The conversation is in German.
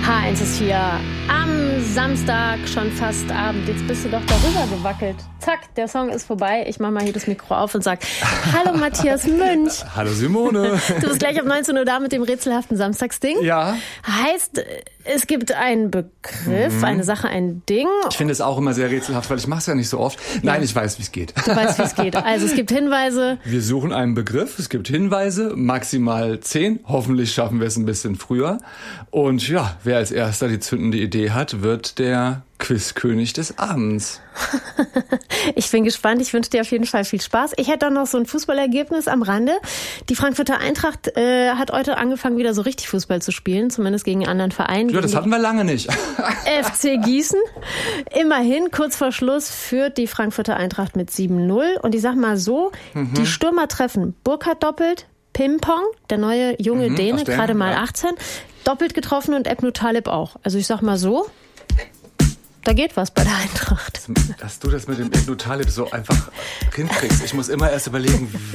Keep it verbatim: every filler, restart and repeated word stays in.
H eins ist hier am Samstag, schon fast Abend. Jetzt bist du doch darüber gewackelt. Zack, der Song ist vorbei. Ich mach mal hier das Mikro auf und sag: Hallo Matthias Münch. Hallo Simone. Du bist gleich ab neunzehn Uhr da mit dem rätselhaften Samstagsding. Ja. Heißt, es gibt einen Begriff, mhm. eine Sache, ein Ding. Ich finde es auch immer sehr rätselhaft, weil ich mache es ja nicht so oft. Nein, ja. Ich weiß, wie es geht. Du weißt, wie es geht. Also es gibt Hinweise. Wir suchen einen Begriff, es gibt Hinweise, maximal zehn. Hoffentlich schaffen wir es ein bisschen früher. Und ja, wer als erster die zündende Idee hat, wird der Quizkönig des Abends. Ich bin gespannt. Ich wünsche dir auf jeden Fall viel Spaß. Ich hätte dann noch so ein Fußballergebnis am Rande. Die Frankfurter Eintracht äh, hat heute angefangen, wieder so richtig Fußball zu spielen, zumindest gegen einen anderen Verein. Ja, das hatten wir lange nicht. F C Gießen. Immerhin, kurz vor Schluss führt die Frankfurter Eintracht mit sieben null. Und ich sag mal so, mhm. die Stürmer treffen. Burkhardt doppelt, Pimpong, der neue junge mhm, Däne, gerade mal ja. achtzehn, doppelt getroffen und Ebnu Talib auch. Also ich sag mal so, da geht was bei der Eintracht. Dass du das mit dem Ebnu Talib so einfach hinkriegst. Ich muss immer erst überlegen,